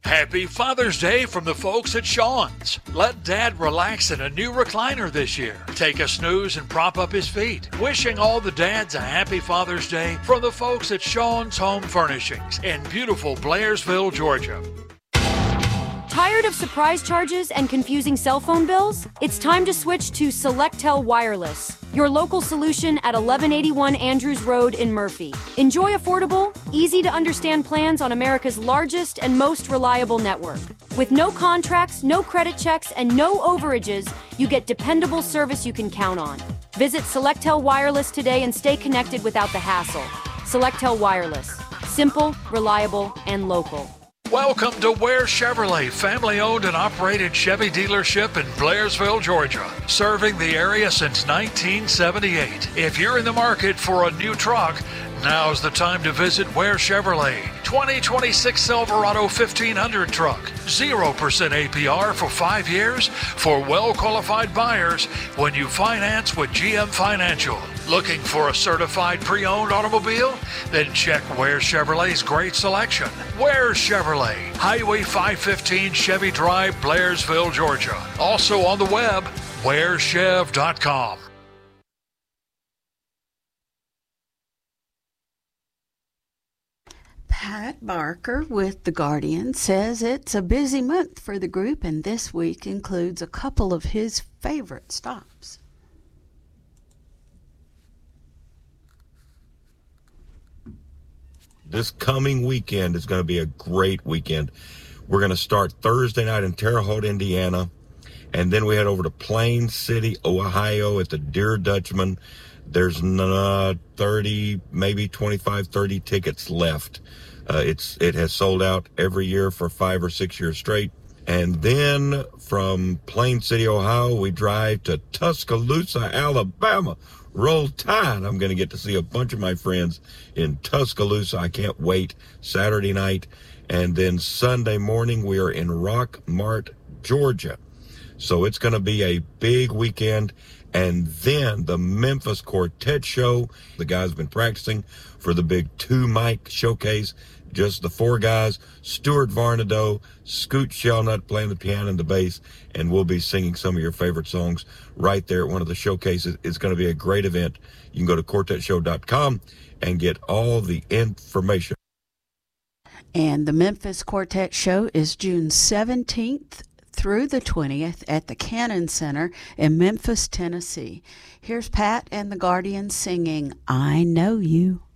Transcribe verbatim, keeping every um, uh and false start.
Happy Father's Day from the folks at Sean's. Let Dad relax in a new recliner this year. Take a snooze and prop up his feet. Wishing all the dads a happy Father's Day from the folks at Sean's Home Furnishings in beautiful Blairsville, Georgia. Tired of surprise charges and confusing cell phone bills? It's time to switch to Selectel Wireless, your local solution at eleven eighty-one Andrews Road in Murphy. Enjoy affordable, easy-to-understand plans on America's largest and most reliable network. With no contracts, no credit checks, and no overages, you get dependable service you can count on. Visit Selectel Wireless today and stay connected without the hassle. Selectel Wireless. Simple, reliable, and local. Welcome to Ware Chevrolet, family-owned and operated Chevy dealership in Blairsville, Georgia, serving the area since nineteen seventy-eight. If you're in the market for a new truck, now's the time to visit Ware Chevrolet. twenty twenty-six Silverado fifteen hundred truck. zero percent A P R for five years for well-qualified buyers when you finance with G M Financial. Looking for a certified pre-owned automobile? Then check Ware Chevrolet's great selection. Ware Chevrolet, Highway five fifteen Chevy Drive, Blairsville, Georgia. Also on the web, ware chev dot com. Pat Barker with The Guardian says it's a busy month for the group, and this week includes a couple of his favorite stops. This coming weekend is going to be a great weekend. We're going to start Thursday night in Terre Haute, Indiana, and then we head over to Plain City, Ohio at the Dear Dutchman. There's uh, thirty, maybe twenty-five, thirty tickets left. Uh, it's it has sold out every year for five or six years straight. And then from Plain City, Ohio, we drive to Tuscaloosa, Alabama. Roll Tide. I'm going to get to see a bunch of my friends in Tuscaloosa. I can't wait. Saturday night. And then Sunday morning, we are in Rockmart, Georgia. So it's going to be a big weekend. And then the Memphis Quartet Show. The guys have been practicing for the big two mic showcase. Just the four guys, Stuart Varnado, Scoot Shellnut playing the piano and the bass, and we'll be singing some of your favorite songs right there at one of the showcases. It's going to be a great event. You can go to quartet show dot com and get all the information. And the Memphis Quartet Show is June seventeenth through the twentieth at the Cannon Center in Memphis, Tennessee. Here's Pat and the Guardian singing I Know You.